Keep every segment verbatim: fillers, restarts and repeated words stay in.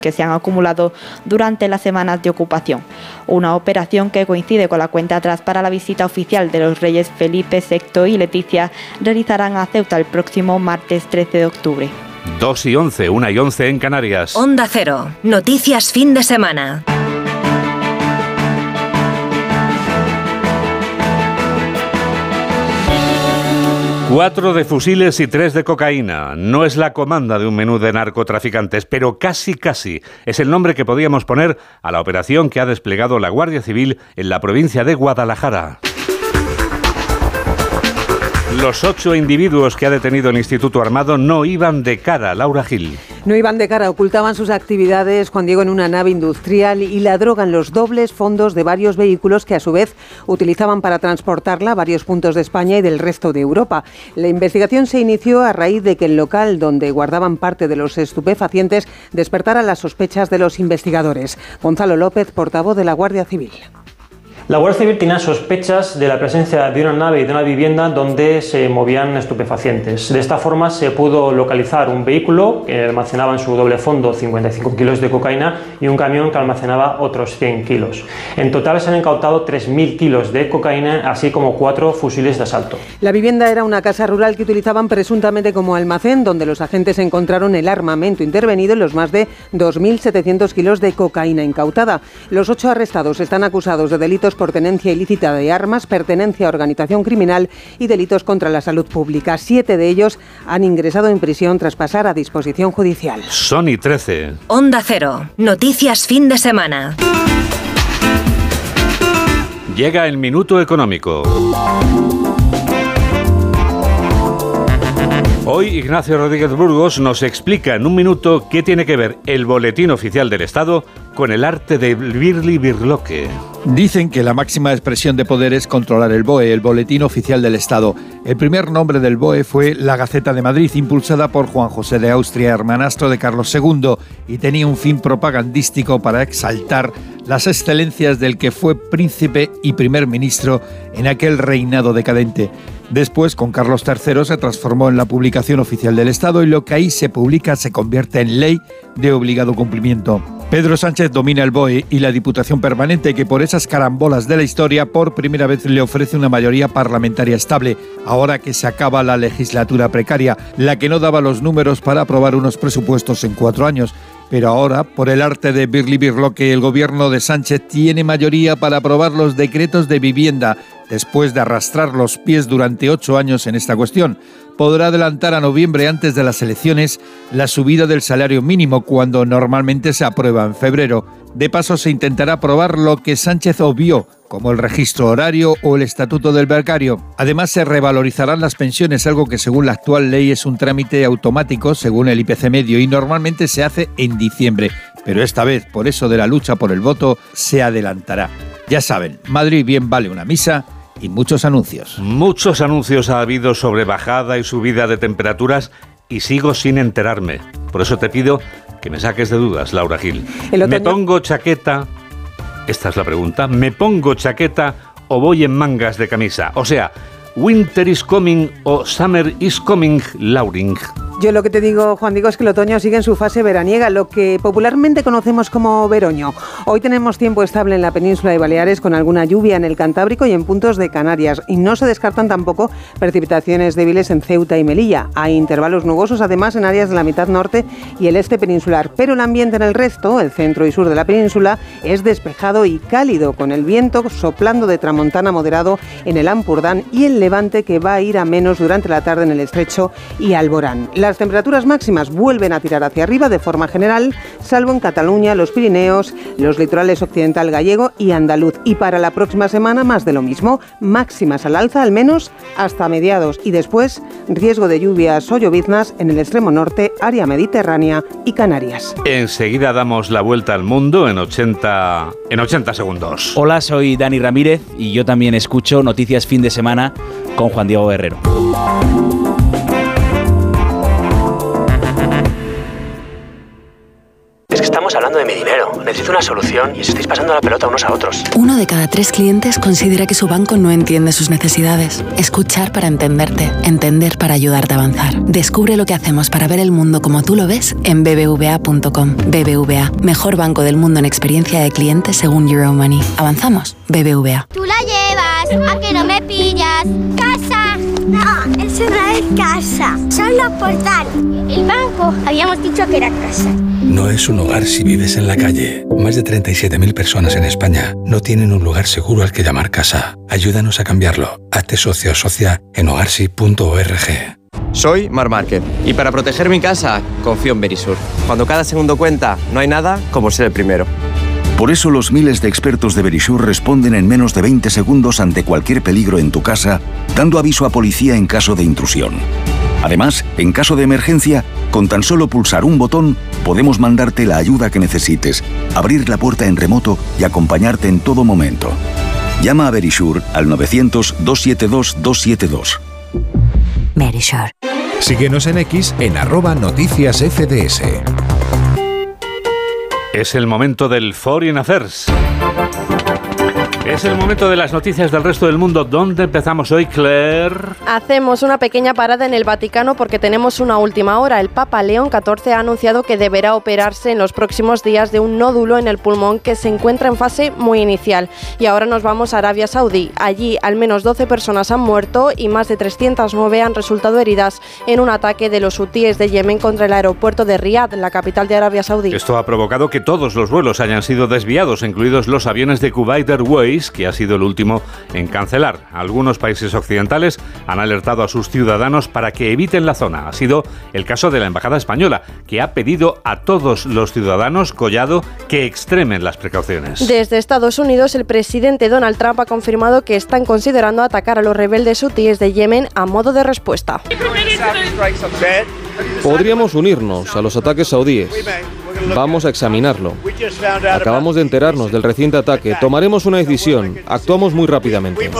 que se han acumulado durante las semanas de ocupación. Una operación que coincide con la cuenta atrás para la visita oficial de los reyes Felipe sexto y Leticia realizarán a Ceuta el próximo martes trece de octubre. dos y once, una y once en Canarias. Onda Cero, noticias fin de semana. Cuatro de fusiles y tres de cocaína. No es la comanda de un menú de narcotraficantes, pero casi casi es el nombre que podíamos poner a la operación que ha desplegado la Guardia Civil en la provincia de Guadalajara. Los ocho individuos que ha detenido el Instituto Armado no iban de cara, Laura Gil. No iban de cara, ocultaban sus actividades, Juan Diego, en una nave industrial y la droga en los dobles fondos de varios vehículos que a su vez utilizaban para transportarla a varios puntos de España y del resto de Europa. La investigación se inició a raíz de que el local donde guardaban parte de los estupefacientes despertara las sospechas de los investigadores. Gonzalo López, portavoz de la Guardia Civil. La Guardia Civil tenía sospechas de la presencia de una nave y de una vivienda donde se movían estupefacientes. De esta forma se pudo localizar un vehículo que almacenaba en su doble fondo cincuenta y cinco kilos de cocaína y un camión que almacenaba otros cien kilos. En total se han incautado tres mil kilos de cocaína, así como cuatro fusiles de asalto. La vivienda era una casa rural que utilizaban presuntamente como almacén, donde los agentes encontraron el armamento intervenido y los más de dos mil setecientos kilos de cocaína incautada. Los ocho arrestados están acusados de delitos por tenencia ilícita de armas, pertenencia a organización criminal y delitos contra la salud pública. Siete de ellos han ingresado en prisión tras pasar a disposición judicial. Sony trece. Onda Cero, noticias fin de semana. Llega el minuto económico. Hoy Ignacio Rodríguez Burgos nos explica en un minuto qué tiene que ver el Boletín Oficial del Estado con el arte de birlibirloque. Dicen que la máxima expresión de poder es controlar el B O E, el Boletín Oficial del Estado. El primer nombre del B O E fue la Gaceta de Madrid, impulsada por Juan José de Austria, hermanastro de Carlos segundo, y tenía un fin propagandístico para exaltar las excelencias del que fue príncipe y primer ministro en aquel reinado decadente. Después, con Carlos tercero, se transformó en la publicación oficial del Estado y lo que ahí se publica se convierte en ley de obligado cumplimiento. Pedro Sánchez domina el B O E y la Diputación Permanente, que por esas carambolas de la historia por primera vez le ofrece una mayoría parlamentaria estable, ahora que se acaba la legislatura precaria, la que no daba los números para aprobar unos presupuestos en cuatro años. Pero ahora, por el arte de birlibirloque, el gobierno de Sánchez tiene mayoría para aprobar los decretos de vivienda, después de arrastrar los pies durante ocho años en esta cuestión. Podrá adelantar a noviembre, antes de las elecciones, la subida del salario mínimo, cuando normalmente se aprueba en febrero. De paso, se intentará aprobar lo que Sánchez obvió, como el registro horario o el estatuto del becario. Además, se revalorizarán las pensiones, algo que según la actual ley es un trámite automático, según el I P C medio, y normalmente se hace en diciembre. Pero esta vez, por eso de la lucha por el voto, se adelantará. Ya saben, Madrid bien vale una misa y muchos anuncios. Muchos anuncios ha habido sobre bajada y subida de temperaturas y sigo sin enterarme. Por eso te pido que me saques de dudas, Laura Gil. El otoño... ¿Me pongo chaqueta? Esta es la pregunta. ¿Me pongo chaqueta o voy en mangas de camisa? O sea, ¿winter is coming o summer is coming, Lauring? Yo lo que te digo, Juan Diego, es que el otoño sigue en su fase veraniega, lo que popularmente conocemos como veroño. Hoy tenemos tiempo estable en la península de Baleares, con alguna lluvia en el Cantábrico y en puntos de Canarias. Y no se descartan tampoco precipitaciones débiles en Ceuta y Melilla. Hay intervalos nubosos, además, en áreas de la mitad norte y el este peninsular. Pero el ambiente en el resto, el centro y sur de la península, es despejado y cálido, con el viento soplando de tramontana moderado en el Ampurdán y el levante, que va a ir a menos durante la tarde en el Estrecho y Alborán. Las temperaturas máximas vuelven a tirar hacia arriba de forma general, salvo en Cataluña, los Pirineos, los litorales occidental gallego y andaluz. Y para la próxima semana más de lo mismo, máximas al alza al menos hasta mediados, y después riesgo de lluvias o lloviznas en el extremo norte, área mediterránea y Canarias. Enseguida damos la vuelta al mundo en ochenta, en ochenta segundos. Hola, soy Dani Ramírez y yo también escucho Noticias Fin de Semana con Juan Diego Guerrero. estamos hablando de mi dinero. Necesito una solución y os estáis pasando la pelota unos a otros. Uno de cada tres clientes considera que su banco no entiende sus necesidades. Escuchar para entenderte. Entender para ayudarte a avanzar. Descubre lo que hacemos para ver el mundo como tú lo ves en b b v a punto com. B B V A, mejor banco del mundo en experiencia de clientes según Euromoney. ¿Avanzamos? B B V A. Tú la llevas, a que no me pillas. ¡Casa! No, eso no es casa. Son los portales. El banco, habíamos dicho que era casa. No es un hogar si vives en la calle. Más de treinta y siete mil personas en España no tienen un lugar seguro al que llamar casa. Ayúdanos a cambiarlo. Hazte socio o socia en hogarsi punto org. Soy Mar Márquez y para proteger mi casa confío en Verisur. Cuando cada segundo cuenta, no hay nada como ser el primero. Por eso los miles de expertos de Verisur responden en menos de veinte segundos ante cualquier peligro en tu casa, dando aviso a policía en caso de intrusión. Además, en caso de emergencia, con tan solo pulsar un botón, podemos mandarte la ayuda que necesites, abrir la puerta en remoto y acompañarte en todo momento. Llama a Verisur al novecientos, doscientos setenta y dos, doscientos setenta y dos. Verisur. Síguenos en X en arroba noticias F D S. Es el momento del Foreign Affairs. Es el momento de las noticias del resto del mundo. ¿Dónde empezamos hoy, Claire? Hacemos una pequeña parada en el Vaticano porque tenemos una última hora. El Papa León catorce ha anunciado que deberá operarse en los próximos días de un nódulo en el pulmón que se encuentra en fase muy inicial. Y ahora nos vamos a Arabia Saudí. Allí al menos doce personas han muerto y más de trescientas nueve han resultado heridas en un ataque de los hutíes de Yemen contra el aeropuerto de Riad, la capital de Arabia Saudí. Esto ha provocado que todos los vuelos hayan sido desviados, incluidos los aviones de Kuwait Airways, que ha sido el último en cancelar. Algunos países occidentales han alertado a sus ciudadanos para que eviten la zona. Ha sido el caso de la Embajada Española, que ha pedido a todos los ciudadanos, Collado, que extremen las precauciones. Desde Estados Unidos, el presidente Donald Trump ha confirmado que están considerando atacar a los rebeldes hutíes de Yemen a modo de respuesta. Podríamos unirnos a los ataques saudíes. Vamos a examinarlo. Acabamos de enterarnos del reciente ataque. Tomaremos una decisión. Actuamos muy rápidamente.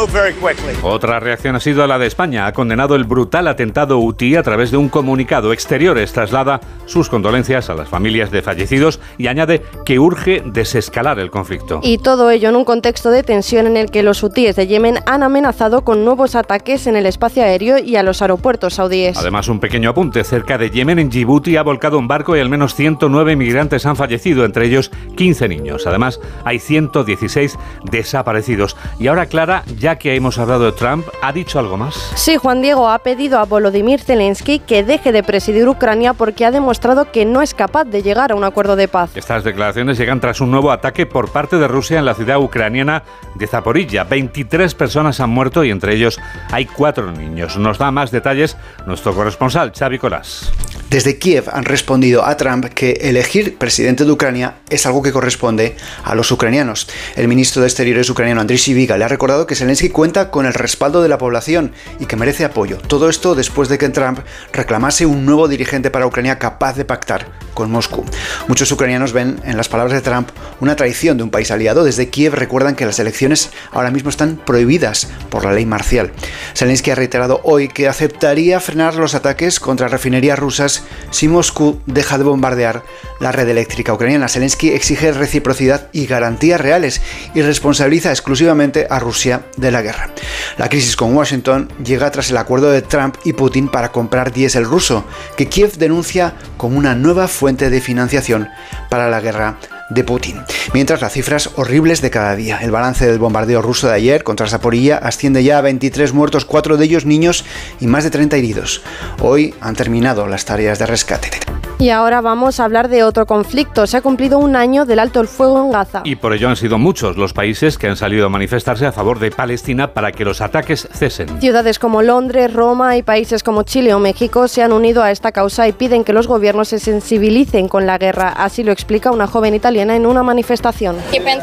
Otra reacción ha sido la de España. Ha condenado el brutal atentado hutí a través de un comunicado. Exteriores traslada sus condolencias a las familias de fallecidos y añade que urge desescalar el conflicto. Y todo ello en un contexto de tensión en el que los hutíes de Yemen han amenazado con nuevos ataques en el espacio aéreo y a los aeropuertos saudíes. Además, un pequeño apunte. Cerca de Yemen, en Djibouti, ha volcado un barco y al menos ciento nueve migrantes han fallecido, entre ellos quince niños. Además, hay ciento dieciséis desaparecidos. Y ahora, Clara, ya que hemos hablado de Trump, ¿ha dicho algo más? Sí, Juan Diego ha pedido a Volodymyr Zelensky que deje de presidir Ucrania porque ha demostrado que no es capaz de llegar a un acuerdo de paz. Estas declaraciones llegan tras un nuevo ataque por parte de Rusia en la ciudad ucraniana de Zaporilla. veintitrés personas han muerto y entre ellos hay cuatro niños. Nos da más detalles nuestro corresponsal, Xavi Colás. Desde Kiev han respondido a Trump que elegir presidente de Ucrania es algo que corresponde a los ucranianos. El ministro de Exteriores ucraniano, Andriy Sybiga, le ha recordado que Zelensky cuenta con el respaldo de la población y que merece apoyo. Todo esto después de que Trump reclamase un nuevo dirigente para Ucrania capaz de pactar con Moscú. Muchos ucranianos ven en las palabras de Trump una traición de un país aliado. Desde Kiev recuerdan que las elecciones ahora mismo están prohibidas por la ley marcial. Zelensky ha reiterado hoy que aceptaría frenar los ataques contra refinerías rusas si Moscú deja de bombardear la red eléctrica ucraniana. Zelensky exige reciprocidad y garantías reales y responsabiliza exclusivamente a Rusia de la guerra. La crisis con Washington llega tras el acuerdo de Trump y Putin para comprar diésel ruso, que Kiev denuncia como una nueva fuente de financiación para la guerra de Putin. Mientras, las cifras horribles de cada día. El balance del bombardeo ruso de ayer contra Zaporilla asciende ya a veintitrés muertos, cuatro de ellos niños y más de treinta heridos. Hoy han terminado las tareas de rescate. Y ahora vamos a hablar de otro conflicto. Se ha cumplido un año del alto el fuego en Gaza. Y por ello han sido muchos los países que han salido a manifestarse a favor de Palestina para que los ataques cesen. Ciudades como Londres, Roma y países como Chile o México se han unido a esta causa y piden que los gobiernos se sensibilicen con la guerra. Así lo explica una joven italiana en una manifestación.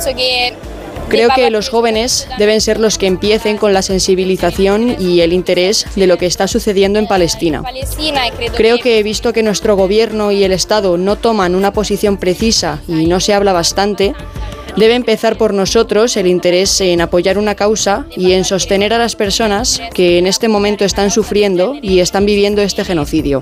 Creo que los jóvenes deben ser los que empiecen con la sensibilización y el interés de lo que está sucediendo en Palestina. Creo que he visto que nuestro gobierno y el Estado no toman una posición precisa y no se habla bastante, Debe empezar por nosotros el interés en apoyar una causa y en sostener a las personas que en este momento están sufriendo y están viviendo este genocidio.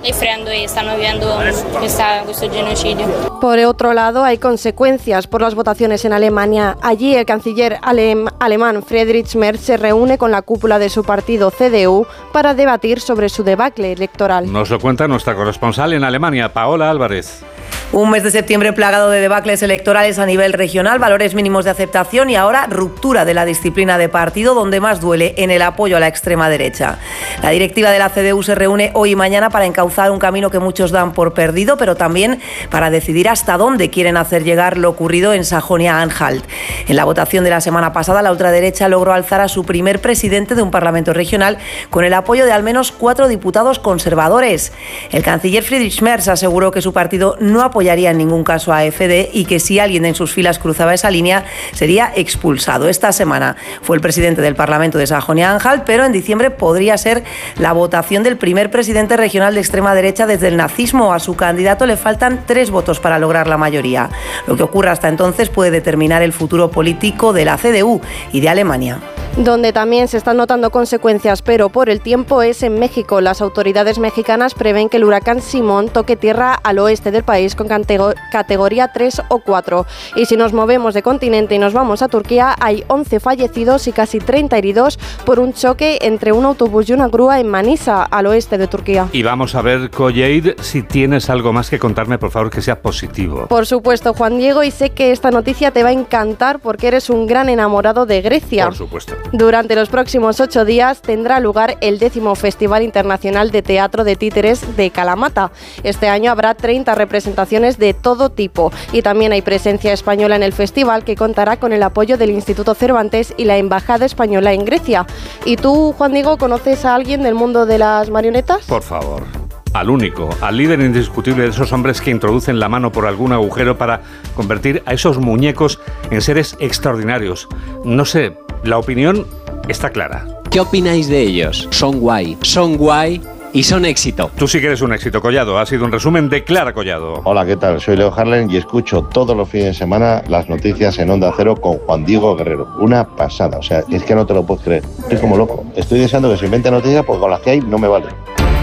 Por otro lado, hay consecuencias por las votaciones en Alemania. Allí el canciller alem- alemán Friedrich Merz se reúne con la cúpula de su partido C D U para debatir sobre su debacle electoral. Nos lo cuenta nuestra corresponsal en Alemania, Paola Álvarez. Un mes de septiembre plagado de debacles electorales a nivel regional, valores mínimos de aceptación y ahora ruptura de la disciplina de partido, donde más duele, en el apoyo a la extrema derecha. La directiva de la C D U se reúne hoy y mañana para encauzar un camino que muchos dan por perdido, pero también para decidir hasta dónde quieren hacer llegar lo ocurrido en Sajonia-Anhalt. En la votación de la semana pasada, la ultraderecha logró alzar a su primer presidente de un parlamento regional con el apoyo de al menos cuatro diputados conservadores. El canciller Friedrich Merz aseguró que su partido no apoyaría en ningún caso a AfD y que si alguien en sus filas cruzaba esa línea sería expulsado. Esta semana fue el presidente del Parlamento de Sajonia-Anhalt, pero en diciembre podría ser la votación del primer presidente regional de extrema derecha desde el nazismo. A su candidato le faltan tres votos para lograr la mayoría. Lo que ocurra hasta entonces puede determinar el futuro político de la C D U y de Alemania. Donde también se están notando consecuencias, pero por el tiempo, es en México. Las autoridades mexicanas prevén que el huracán Simón toque tierra al oeste del país con categoría tres o cuatro. Y si nos movemos de continente y nos vamos a Turquía, hay once fallecidos y casi treinta heridos por un choque entre un autobús y una grúa en Manisa, al oeste de Turquía. Y vamos a ver, Colleid, si tienes algo más que contarme, por favor, que sea positivo. Por supuesto, Juan Diego, y sé que esta noticia te va a encantar porque eres un gran enamorado de Grecia. Por supuesto. Durante los próximos ocho días tendrá lugar el décimo Festival Internacional de Teatro de Títeres de Kalamata. Este año habrá treinta representaciones de todo tipo y también hay presencia española en el festival, que contará con el apoyo del Instituto Cervantes y la Embajada Española en Grecia. ¿Y tú, Juan Diego, conoces a alguien del mundo de las marionetas? Por favor. Al único, al líder indiscutible de esos hombres que introducen la mano por algún agujero para convertir a esos muñecos en seres extraordinarios. No sé, la opinión está clara. ¿Qué opináis de ellos? Son guay, son guay y son éxito. Tú sí que eres un éxito, Collado. Ha sido un resumen de Clara Collado. Hola, ¿qué tal? Soy Leo Harlen y escucho todos los fines de semana las noticias en Onda Cero con Juan Diego Guerrero. Una pasada, o sea, es que no te lo puedes creer. Estoy como loco. Estoy deseando que se inventen noticias porque con las que hay no me vale.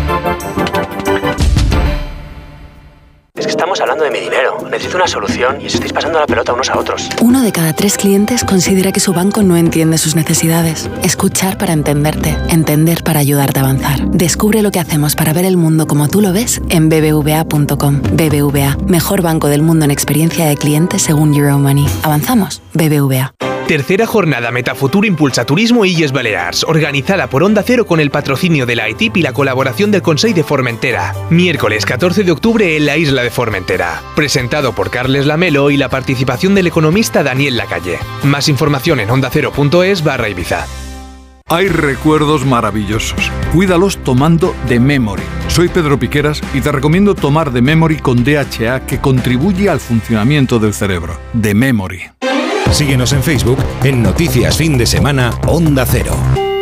Es que estamos hablando de mi dinero. Necesito una solución y os estáis pasando la pelota unos a otros. Uno de cada tres clientes considera que su banco no entiende sus necesidades. Escuchar para entenderte. Entender para ayudarte a avanzar. Descubre lo que hacemos para ver el mundo como tú lo ves en b b v a punto com. B B V A, mejor banco del mundo en experiencia de cliente según Euromoney. ¿Avanzamos? B B V A. Tercera jornada Metafuturo Impulsa Turismo Illes Balears, organizada por Onda Cero con el patrocinio de la E T I P y la colaboración del Consell de Formentera. Miércoles catorce de octubre en la isla de Formentera. Presentado por Carles Lamelo y la participación del economista Daniel Lacalle. Más información en ondacero punto es barra Ibiza. Hay recuerdos maravillosos. Cuídalos tomando The Memory. Soy Pedro Piqueras y te recomiendo tomar The Memory con D H A, que contribuye al funcionamiento del cerebro. The Memory. Síguenos en Facebook en Noticias Fin de Semana Onda Cero.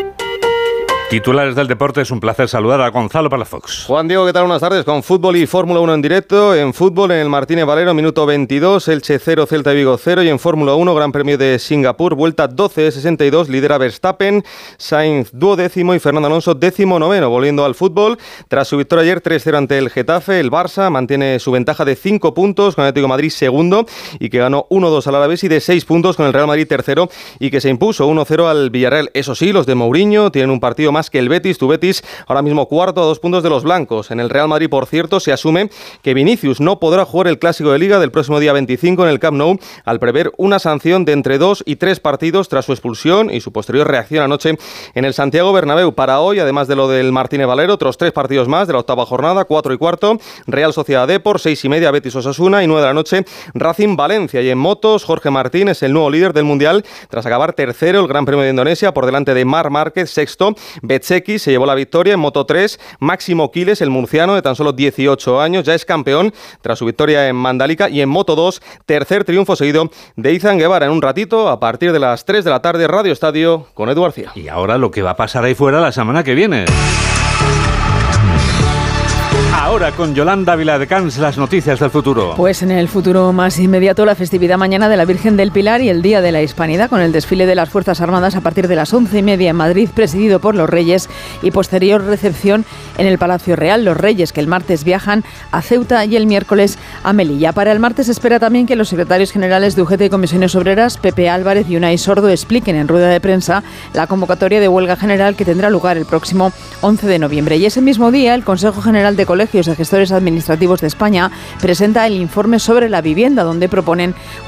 Titulares del deporte, es un placer saludar a Gonzalo Palafox. Juan Diego, ¿qué tal? Buenas tardes. Con fútbol y Fórmula uno en directo. En fútbol, en el Martínez Valero, minuto veintidós, Elche cero, Celta de Vigo cero. Y en Fórmula uno, Gran Premio de Singapur, vuelta doce de sesenta y dos, lidera Verstappen, Sainz duodécimo y Fernando Alonso décimo noveno. Volviendo al fútbol, tras su victoria ayer tres cero ante el Getafe, el Barça mantiene su ventaja de cinco puntos con el Atlético de Madrid segundo y que ganó uno dos al Alavés, y de seis puntos con el Real Madrid tercero y que se impuso uno cero al Villarreal. Eso sí, los de Mourinho tienen un partido más que el Betis. Tu Betis ahora mismo cuarto a dos puntos de los blancos. En el Real Madrid, por cierto, se asume que Vinicius no podrá jugar el Clásico de Liga del próximo día veinticinco en el Camp Nou, al prever una sanción de entre dos y tres partidos tras su expulsión y su posterior reacción anoche en el Santiago Bernabéu. Para hoy, además de lo del Martínez Valero, otros tres partidos más de la octava jornada, cuatro y cuarto, Real Sociedad Depor, seis y media, Betis Osasuna, y nueve de la noche, Racing Valencia. Y en motos, Jorge Martín es el nuevo líder del Mundial tras acabar tercero el Gran Premio de Indonesia por delante de Marc Márquez, sexto. Bezzecchi se llevó la victoria en Moto tres. Máximo Quiles, el murciano de tan solo dieciocho años, ya es campeón tras su victoria en Mandalika. Y en Moto dos, tercer triunfo seguido de Izan Guevara. En un ratito, a partir de las tres de la tarde, Radio Estadio con Edu García. Y ahora lo que va a pasar ahí fuera la semana que viene. Ahora con Yolanda Viladecans, las noticias del futuro. Pues en el futuro más inmediato, la festividad mañana de la Virgen del Pilar y el Día de la Hispanidad, con el desfile de las Fuerzas Armadas a partir de las once y media en Madrid, presidido por los Reyes, y posterior recepción en el Palacio Real. Los Reyes, que el martes viajan a Ceuta y el miércoles a Melilla. Para el martes se espera también que los secretarios generales de U G T y Comisiones Obreras, Pepe Álvarez y Unai Sordo, expliquen en rueda de prensa la convocatoria de huelga general que tendrá lugar el próximo once de noviembre. Y ese mismo día, el Consejo General de Colegios de Gestores Administrativos de España presenta el informe sobre la vivienda, donde proponen